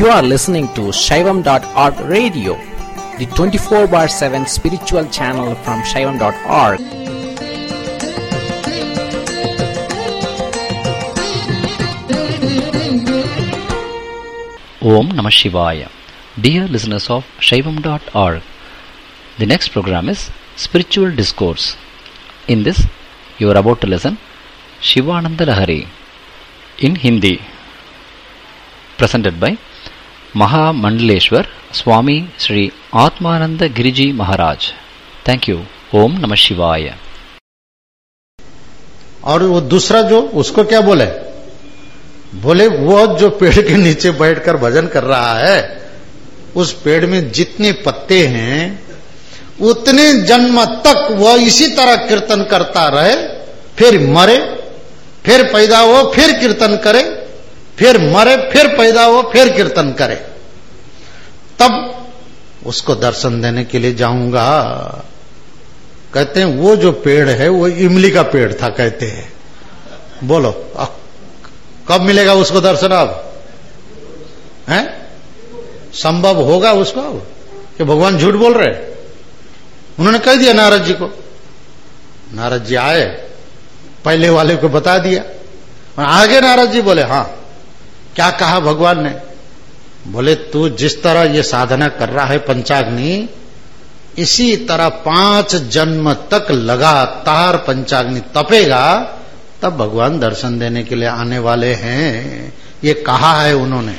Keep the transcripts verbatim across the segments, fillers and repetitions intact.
You are listening to Shaivam dot org radio, the twenty-four bar seven spiritual channel from Shaivam dot org. Om Namah Shivaya. Dear listeners of Shaivam dot org, the next program is Spiritual Discourse. In this, you are about to listen Shivananda Lahari in Hindi, presented by Maha Mandaleshwar Swami Sri Atmananda Giriji Maharaj. Thank you. Om Namah Shivaya. और वो दूसरा जो उसको क्या बोले बोले वो जो पेड़ के नीचे बैठकर भजन कर रहा है उस पेड़ में जितने पत्ते हैं उतने जन्म तक वह इसी तरह कीर्तन करता रहे, फिर मरे, फिर पैदा हो, फिर कीर्तन करे, फिर मरे, फिर पैदा हो, फिर कीर्तन करे, तब उसको दर्शन देने के लिए जाऊंगा। कहते हैं वो जो पेड़ है वो इमली का पेड़ था, कहते हैं। बोलो कब मिलेगा उसको दर्शन? अब हैं? संभव होगा उसको अब कि भगवान झूठ बोल रहे? उन्होंने कह दिया नारद जी को। नारद जी आए, पहले वाले को बता दिया, और आगे नारद जी बोले हाँ क्या कहा भगवान ने? बोले तू जिस तरह ये साधना कर रहा है पंचाग्नि, इसी तरह पांच जन्म तक लगातार पंचाग्नि तपेगा, तब भगवान दर्शन देने के लिए आने वाले हैं। ये कहा है उन्होंने।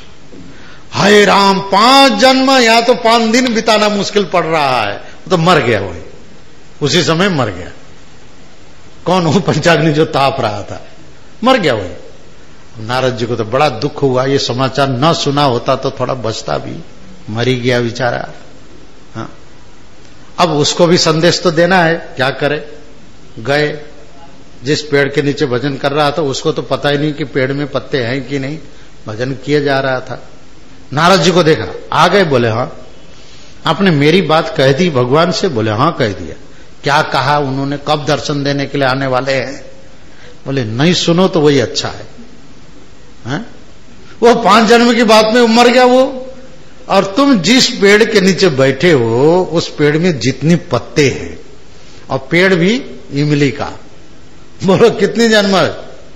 हाय राम, पांच जन्म या तो पांच दिन बिताना मुश्किल पड़ रहा है, तो मर गया वही, उसी समय मर गया। कौन हो? पंचाग्नि जो ताप रहा था, मर गया वही। नारद जी को तो बड़ा दुख हुआ, ये समाचार न सुना होता तो थोड़ा बचता भी, मर ही गया बेचारा। हाँ, अब उसको भी संदेश तो देना है, क्या करे? गए, जिस पेड़ के नीचे भजन कर रहा था उसको तो पता ही नहीं कि पेड़ में पत्ते हैं कि नहीं, भजन किए जा रहा था। नारद जी को देखा, आ गए, बोले हाँ आपने मेरी बात कह दी भगवान से? बोले हाँ कह दिया। क्या कहा उन्होंने? कब दर्शन देने के लिए आने वाले हैं? बोले नहीं सुनो तो वही अच्छा है, है? वो पांच जन्म की बात में मर गया वो, और तुम जिस पेड़ के नीचे बैठे हो उस पेड़ में जितने पत्ते हैं, और पेड़ भी इमली का, बोलो कितनी जन्म है?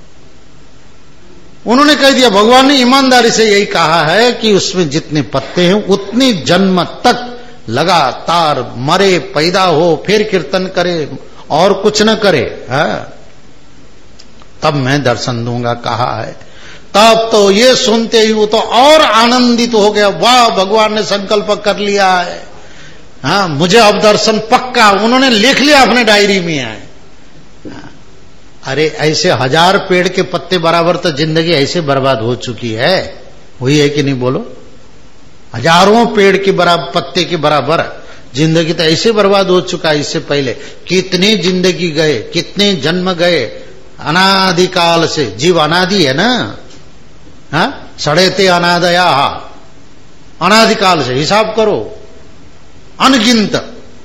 उन्होंने कह दिया भगवान ने ईमानदारी से यही कहा है कि उसमें जितने पत्ते हैं उतनी जन्म तक लगातार मरे, पैदा हो, फिर कीर्तन करे और कुछ न करे, है? तब मैं दर्शन दूंगा कहा है। तब तो ये सुनते ही वो तो और आनंदित हो गया, वाह भगवान ने संकल्प कर लिया है, हाँ मुझे अब दर्शन पक्का। उन्होंने लिख लिया अपने डायरी में है। अरे ऐसे हजार पेड़ के पत्ते बराबर तो जिंदगी ऐसे बर्बाद हो चुकी है, हुई है कि नहीं बोलो? हजारों पेड़ के बराबर पत्ते के बराबर जिंदगी तो ऐसे बर्बाद हो चुका है। इससे पहले कितने जिंदगी गए, कितने जन्म गए, अनादिकाल से। जीव अनादि है ना, हाँ सड़ेते अनादया, अनादिकाल से हिसाब करो, अनगिनत।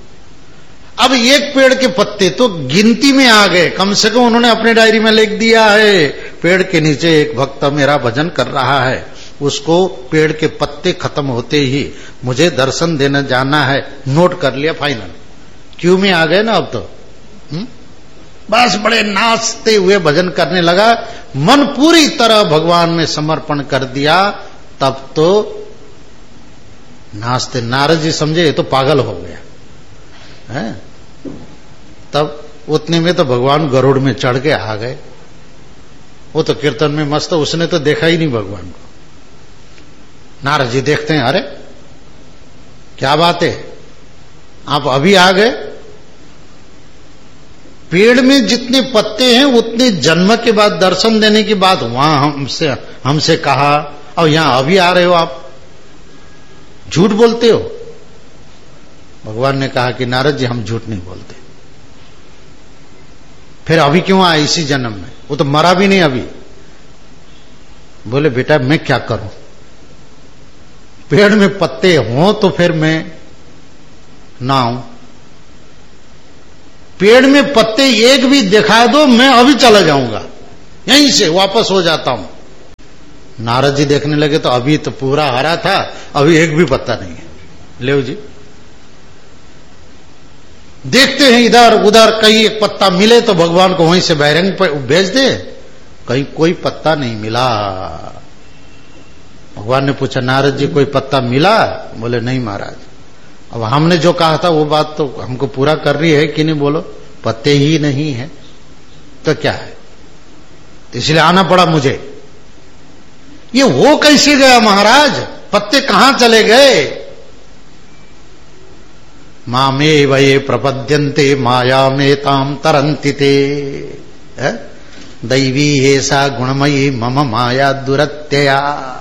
अब एक पेड़ के पत्ते तो गिनती में आ गए, कम से कम उन्होंने अपने डायरी में लिख दिया है पेड़ के नीचे एक भक्त मेरा भजन कर रहा है, उसको पेड़ के पत्ते खत्म होते ही मुझे दर्शन देने जाना है। नोट कर लिया, फाइनल। क्यों में आ गए ना अब तो। हुँ? बस बड़े नाचते हुए भजन करने लगा, मन पूरी तरह भगवान में समर्पण कर दिया। तब तो नाचते, नारद जी समझे ये तो पागल हो गया है। तब उतने में तो भगवान गरुड़ में चढ़ के आ गए। वो तो कीर्तन में मस्त, उसने तो देखा ही नहीं भगवान को। नारद जी देखते हैं, अरे क्या बात है, आप अभी आ गए? पेड़ में जितने पत्ते हैं उतने जन्म के बाद दर्शन देने की बात वहां हमसे हमसे कहा, और यहां अभी आ रहे हो आप, झूठ बोलते हो। भगवान ने कहा कि नारद जी हम झूठ नहीं बोलते। फिर अभी क्यों आए इसी जन्म में? वो तो मरा भी नहीं अभी। बोले बेटा मैं क्या करूं, पेड़ में पत्ते हों तो फिर मैं ना आऊं, पेड़ में पत्ते एक भी दिखा दो मैं अभी चला जाऊंगा, यहीं से वापस हो जाता हूं। नारद जी देखने लगे तो अभी तो पूरा हरा था, अभी एक भी पत्ता नहीं है। ले जी, देखते हैं इधर उधर, कहीं एक पत्ता मिले तो भगवान को वहीं से बहिरंग पर भेज दे। कहीं कोई पत्ता नहीं मिला। भगवान ने पूछा, नारद जी कोई पत्ता मिला? बोले नहीं महाराज। अब हमने जो कहा था वो बात तो हमको पूरा कर रही है कि नहीं? बोलो, पत्ते ही नहीं है तो क्या है? तो इसलिए आना पड़ा मुझे। ये वो कैसे गया महाराज? पत्ते कहां चले गए? मामे वये प्रपद्यन्ते माया में ताम तरंति ते, दैवी ऐसा गुणमयी मम माया दुरत्यया।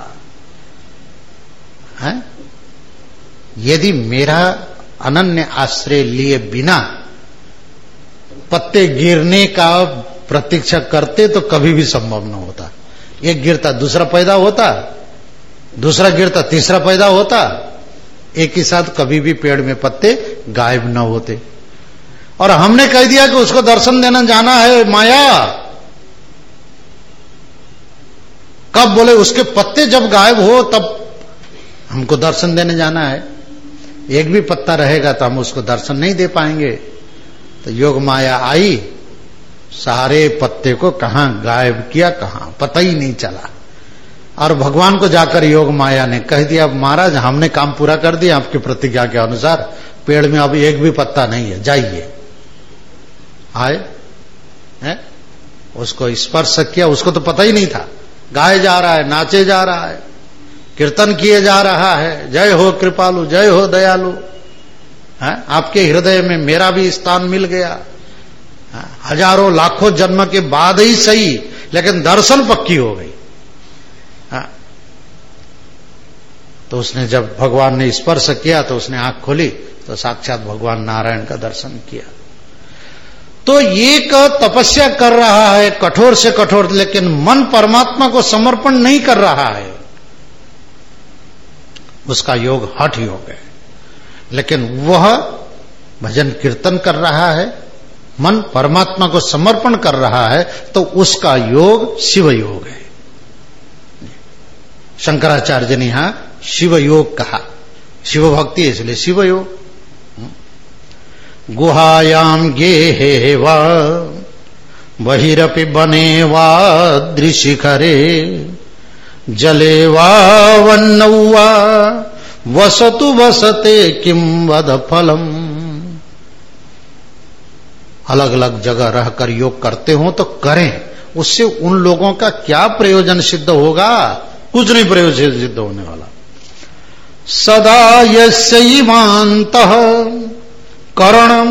है? यदि मेरा अनन्य आश्रय लिए बिना पत्ते गिरने का प्रतीक्षा करते तो कभी भी संभव न होता। एक गिरता दूसरा पैदा होता, दूसरा गिरता तीसरा पैदा होता, एक ही साथ कभी भी पेड़ में पत्ते गायब न होते। और हमने कह दिया कि उसको दर्शन देना जाना है माया। कब? बोले उसके पत्ते जब गायब हो तब हमको दर्शन देने जाना है। एक भी पत्ता रहेगा तो हम उसको दर्शन नहीं दे पाएंगे। तो योग माया आई, सारे पत्ते को कहां गायब किया, कहां पता ही नहीं चला। और भगवान को जाकर योग माया ने कह दिया, महाराज हमने काम पूरा कर दिया आपकी प्रतिज्ञा के अनुसार, पेड़ में अब एक भी पत्ता नहीं है, जाइए। आए है? उसको स्पर्श किया, उसको तो पता ही नहीं था। गाए जा रहा है, नाचे जा रहा है, कीर्तन किए जा रहा है, जय हो कृपालु, जय हो दयालु। है? आपके हृदय में मेरा भी स्थान मिल गया। हजारों लाखों जन्म के बाद ही सही, लेकिन दर्शन पक्की हो गई। तो उसने जब भगवान ने स्पर्श किया तो उसने आंख खोली तो साक्षात भगवान नारायण का दर्शन किया। तो एक तपस्या कर रहा है कठोर से कठोर, लेकिन मन परमात्मा को समर्पण नहीं कर रहा है। उसका योग हठ योग है। लेकिन वह भजन कीर्तन कर रहा है, मन परमात्मा को समर्पण कर रहा है, तो उसका योग शिव योग है। शंकराचार्य ने यहां शिव योग कहा। शिव भक्ति इसलिए शिव योग। गुहायाम गेहे वा बहिरपि बने वा दृशिखरे जले वा वन्नौ वा वसतु वसते किम वद फलम। अलग अलग जगह रहकर योग करते हो तो करें, उससे उन लोगों का क्या प्रयोजन सिद्ध होगा? कुछ नहीं प्रयोजन सिद्ध होने वाला। सदा यस्यैवान्तः करणम,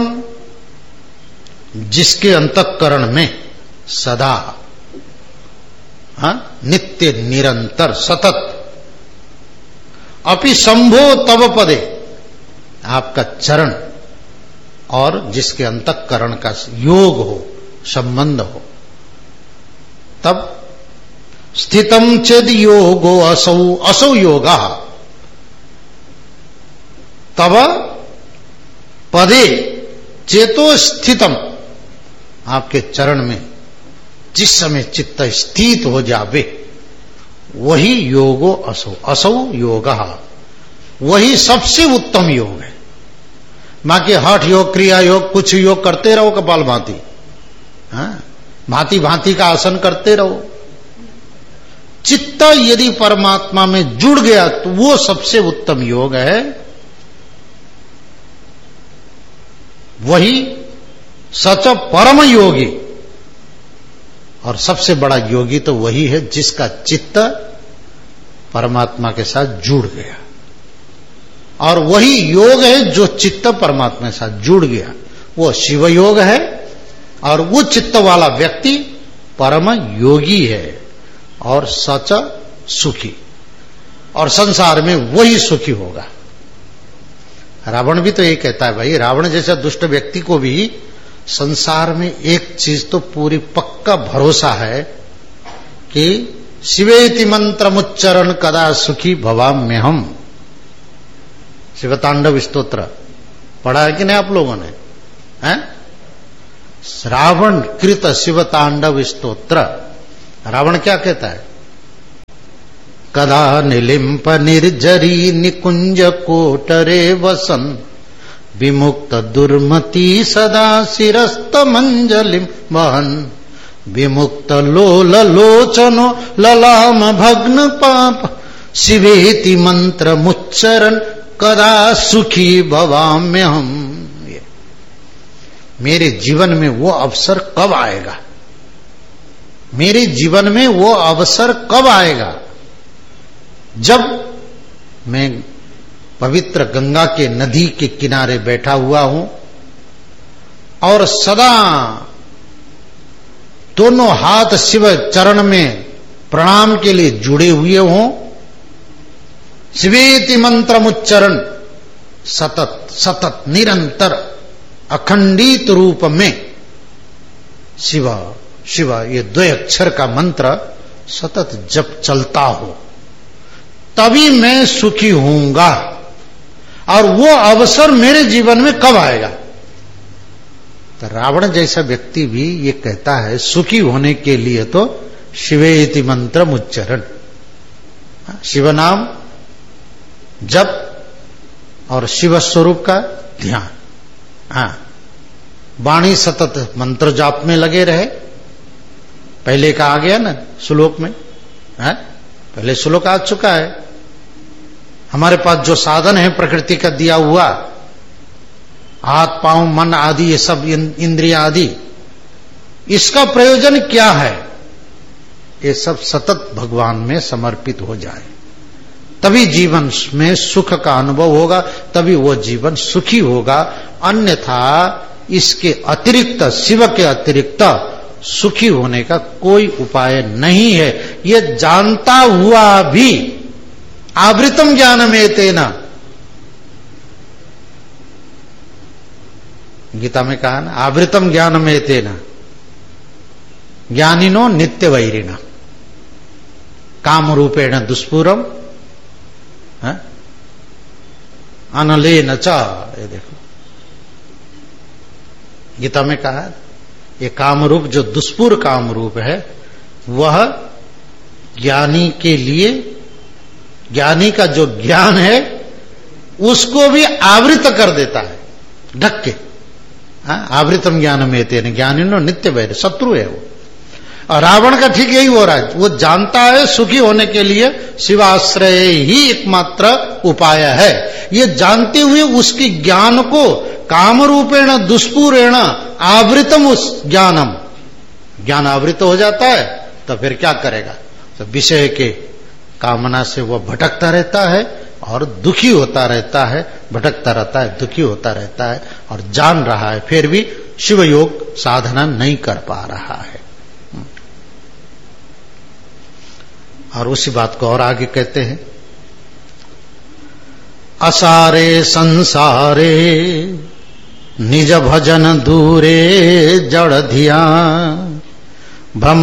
जिसके अंतःकरण में सदा, हाँ, नित्य निरंतर सतत, अपि शंभो तव पदे, आपका चरण, और जिसके अंतःकरण का योग हो, संबंध हो, तब स्थितम चेद योगो असौ असौ योगा, तब पदे चेतो स्थितम, आपके चरण में जिस समय चित्त स्थित हो जावे वही योगो असौ असौ योगा, वही सबसे उत्तम योग है। बाकी हठ योग, क्रिया योग, कुछ योग करते रहो कपाल भांति, हाँ, भांति भांति का आसन करते रहो। चित्त यदि परमात्मा में जुड़ गया तो वो सबसे उत्तम योग है। वही सच परम योगी, और सबसे बड़ा योगी तो वही है जिसका चित्त परमात्मा के साथ जुड़ गया। और वही योग है जो चित्त परमात्मा के साथ जुड़ गया, वो शिव योग है। और वो चित्त वाला व्यक्ति परम योगी है और सच सुखी, और संसार में वही सुखी होगा। रावण भी तो ये कहता है भाई, रावण जैसा दुष्ट व्यक्ति को भी संसार में एक चीज तो पूरी पक्का भरोसा है कि शिवेति मंत्रमुच्चरण कदा सुखी भवाम्य हम। शिवतांडव स्तोत्र पढ़ा है कि नहीं आप लोगों ने? हैं? रावण कृत शिवतांडव स्तोत्र। रावण क्या कहता है? कदा निलिम्प निर्जरी निकुंज कोटरे वसन विमुक्त दुर्मति सदा शिरस्त मंजलिम वहन विमुक्त लोल लोचनो ललाम भग्न पाप शिवेति मंत्र मुच्चरण कदा सुखी भवाम्य हम। मेरे जीवन में वो अवसर कब आएगा, मेरे जीवन में वो अवसर कब आएगा जब मैं पवित्र गंगा के नदी के किनारे बैठा हुआ हूं और सदा दोनों हाथ शिव चरण में प्रणाम के लिए जुड़े हुए हों, शिवेति मंत्रमुच्चरण सतत सतत निरंतर अखंडित रूप में शिव शिव ये दो अक्षर का मंत्र सतत जप चलता हो, तभी मैं सुखी होऊंगा। और वो अवसर मेरे जीवन में कब आएगा? तो रावण जैसा व्यक्ति भी ये कहता है सुखी होने के लिए तो शिवेति मंत्र उच्चारण, शिव नाम जप और शिव स्वरूप का ध्यान, हाँ वाणी सतत मंत्र जाप में लगे रहे। पहले का आ गया ना श्लोक में, हाँ पहले श्लोक आ चुका है। हमारे पास जो साधन है प्रकृति का दिया हुआ, हाथ पांव मन आदि ये सब इंद्रिया आदि, इसका प्रयोजन क्या है? ये सब सतत भगवान में समर्पित हो जाए, तभी जीवन में सुख का अनुभव होगा, तभी वो जीवन सुखी होगा। अन्यथा इसके अतिरिक्त, शिव के अतिरिक्त सुखी होने का कोई उपाय नहीं है। ये जानता हुआ भी आवृतम ज्ञानमेव तेन, गीता में कहा ना आवृतम ज्ञानमेव तेन ज्ञानिनो नित्य वैरिणा काम रूपेण दुष्पूरम अनले न चा। ये देखो गीता में कहा ये काम रूप जो दुष्पूर काम रूप है वह ज्ञानी के लिए, ज्ञानी का जो ज्ञान है उसको भी आवृत कर देता है, ढक के। आवृतम ज्ञान में तेन ज्ञानिनो नित्य वैर, शत्रु है वो। और रावण का ठीक यही हो रहा है, वो जानता है सुखी होने के लिए शिवाश्रय ही एकमात्र उपाय है। ये जानते हुए उसकी ज्ञान को काम रूपेण दुष्पूरेण आवृतम उस ज्ञानम, ज्ञान आवृत हो जाता है तो फिर क्या करेगा? तो विषय के कामना से वह भटकता रहता है और दुखी होता रहता है, भटकता रहता है, दुखी होता रहता है और जान रहा है फिर भी शिव योग साधना नहीं कर पा रहा है। और उसी बात को और आगे कहते हैं, असारे संसारे निज भजन दूरे जड़ धिया भ्रम